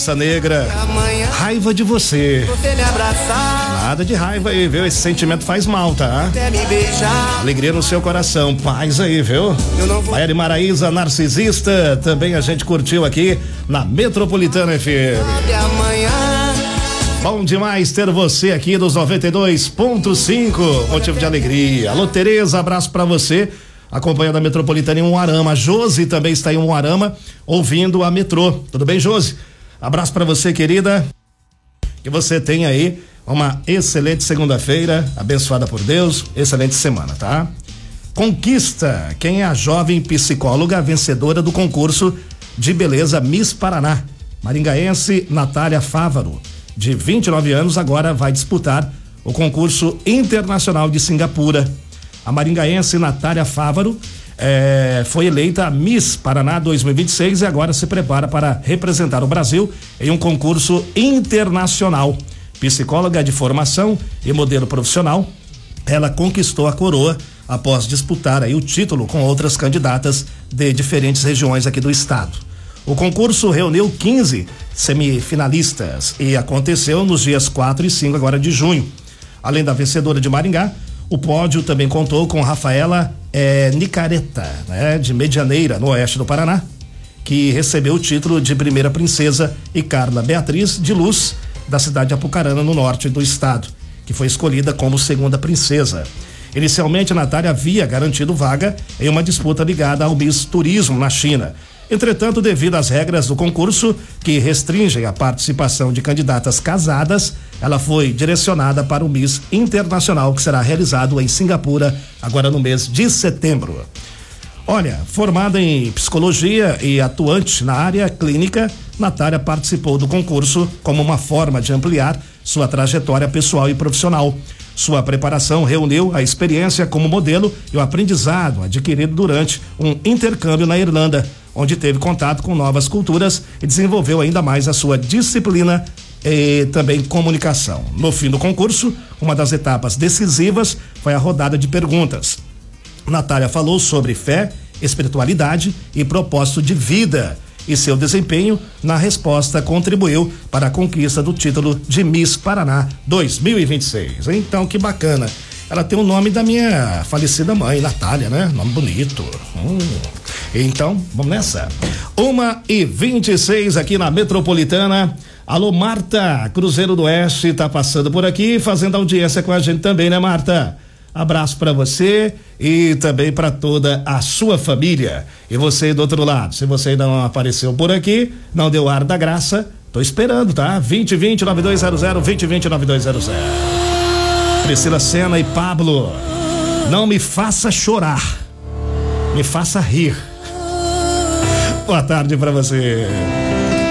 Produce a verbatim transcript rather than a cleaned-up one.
Raça Negra. Raiva de você. Nada de raiva aí, viu? Esse sentimento faz mal, tá? Alegria no seu coração, paz aí, viu? Maiara e Maraísa, Narcisista, também a gente curtiu aqui na Metropolitana F M. Bom demais ter você aqui dos noventa e dois ponto cinco, motivo de alegria. Alô, Tereza, abraço pra você, acompanhando a Metropolitana em Umuarama. A Josi também está em Umuarama, ouvindo a Metrô. Tudo bem, Josi? Abraço pra você, querida. Que você tenha aí uma excelente segunda-feira, abençoada por Deus, excelente semana, tá? Conquista, quem é a jovem psicóloga vencedora do concurso de beleza Miss Paraná? Maringaense Natália Fávaro, de vinte e nove anos, agora vai disputar o concurso internacional de Singapura. A maringaense Natália Fávaro eh, foi eleita Miss Paraná dois mil e vinte e seis e agora se prepara para representar o Brasil em um concurso internacional. Psicóloga de formação e modelo profissional, ela conquistou a coroa após disputar aí o título com outras candidatas de diferentes regiões aqui do estado. O concurso reuniu quinze semifinalistas e aconteceu nos dias quatro e cinco agora de junho. Além da vencedora de Maringá, o pódio também contou com Rafaela eh, Nicareta, né, de Medianeira, no oeste do Paraná, que recebeu o título de primeira princesa, e Carla Beatriz de Luz, da cidade de Apucarana, no norte do estado, que foi escolhida como segunda princesa. Inicialmente, a Natália havia garantido vaga em uma disputa ligada ao Miss Turismo na China. Entretanto, devido às regras do concurso, que restringem a participação de candidatas casadas, ela foi direcionada para o Miss Internacional, que será realizado em Singapura, agora no mês de setembro. Olha, formada em psicologia e atuante na área clínica, Natália participou do concurso como uma forma de ampliar sua trajetória pessoal e profissional. Sua preparação reuniu a experiência como modelo e o aprendizado adquirido durante um intercâmbio na Irlanda, onde teve contato com novas culturas e desenvolveu ainda mais a sua disciplina e também comunicação. No fim do concurso, uma das etapas decisivas foi a rodada de perguntas. Natália falou sobre fé, espiritualidade e propósito de vida, e seu desempenho na resposta contribuiu para a conquista do título de Miss Paraná dois mil e vinte e seis. Então, que bacana. Ela tem o nome da minha falecida mãe, Natália, né? Nome bonito. Hum. Então, vamos nessa. Uma e vinte e seis aqui na Metropolitana. Alô, Marta, Cruzeiro do Oeste, tá passando por aqui, fazendo audiência com a gente também, né, Marta? Abraço para você e também para toda a sua família. E você do outro lado, se você ainda não apareceu por aqui, não deu ar da graça, tô esperando, tá? vinte e vinte, nove dois zero zero, vinte e vinte, nove dois zero zero. Priscila Senna e Pablo, não me faça chorar, me faça rir. Boa tarde para você.